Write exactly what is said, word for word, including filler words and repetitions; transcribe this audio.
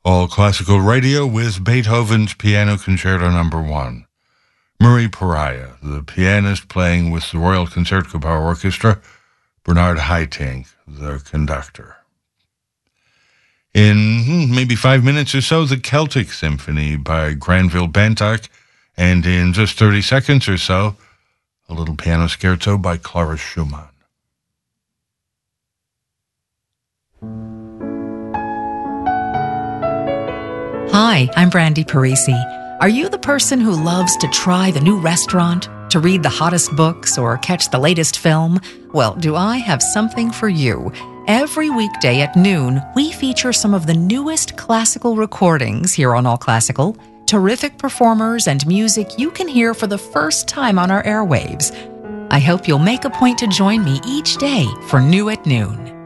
All Classical Radio with Beethoven's Piano Concerto Number One. Murray Pariah, the pianist playing with the Royal Concertgebouw Orchestra, Bernard Haitink, the conductor. In maybe five minutes or so, the Celtic Symphony by Granville Bantock, and in just thirty seconds or so, a little piano scherzo by Clara Schumann. Hi, I'm Brandy Parisi. Are you the person who loves to try the new restaurant, to read the hottest books, or catch the latest film? Well, do I have something for you? Every weekday at noon, we feature some of the newest classical recordings here on All Classical, terrific performers and music you can hear for the first time on our airwaves. I hope you'll make a point to join me each day for New at Noon.